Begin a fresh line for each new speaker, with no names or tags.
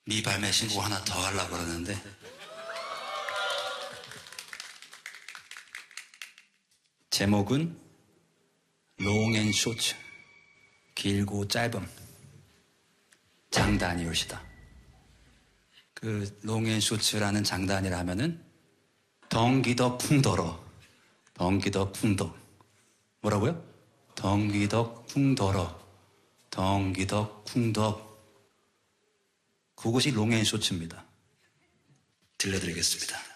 미발매 신곡 하나 더 하려고 그러는데 제목은 롱앤쇼츠, 길고 짧음, 장단이올시다. 그 롱앤쇼츠라는 장단이라 하면은 덩기덕 풍더러, 덩기덕 풍덕. 뭐라고요? 덩기덕 풍더러, 덩기덕 풍덕. 그것이 롱앤쇼츠입니다. 들려드리겠습니다.